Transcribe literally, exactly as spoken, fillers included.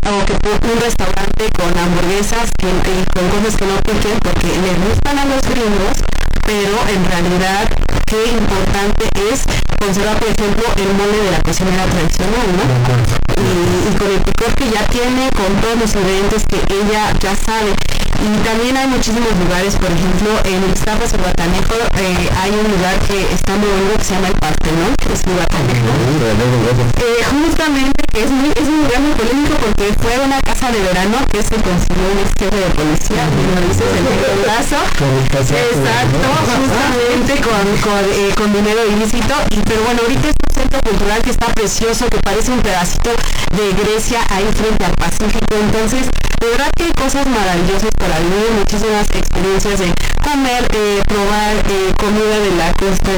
o que un restaurante con hamburguesas que, y con cosas que no piquen porque les gustan a los gringos, pero en realidad qué importante es conservar, por ejemplo, el mole de la cocinera tradicional, ¿no? Y, y con el picor que ya tiene, con todos los ingredientes que ella ya sabe. Y también hay muchísimos lugares, por ejemplo, en Ixtapas y Guatanejo eh, hay un lugar que está muy bonito que se llama el Partenón, que es un Guatanejo. Eh, justamente que es, muy, es un lugar muy polémico porque fue una casa de verano que se consiguió un ex jefe de policía, como dices, el lazo. Exacto, justamente con, con, eh, con dinero ilícito. Y, pero bueno, ahorita es un centro cultural que está precioso, que parece un pedacito de Grecia ahí frente al Pacífico. Entonces, de verdad que hay cosas maravillosas para vivir, muchísimas experiencias de comer, eh, probar eh, comida de la costa